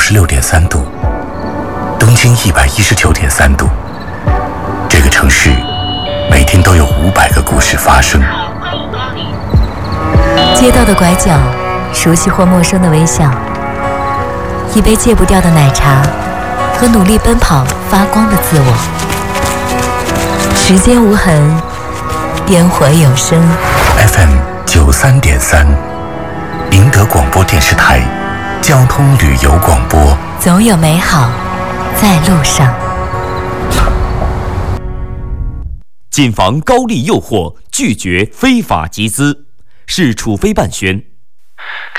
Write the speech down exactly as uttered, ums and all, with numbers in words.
十六点三度，东经一百一十九点三度。这个城市每天都有五百个故事发生。 街道的拐角，熟悉或陌生的微笑，一杯戒不掉的奶茶和努力奔跑发光的自我。时间无痕，烟火有声。 F M 九三点三，赢得广播电视台交通旅游广播， 总有美好在路上。 谨防高利诱惑，拒绝非法集资。是楚飞办宣。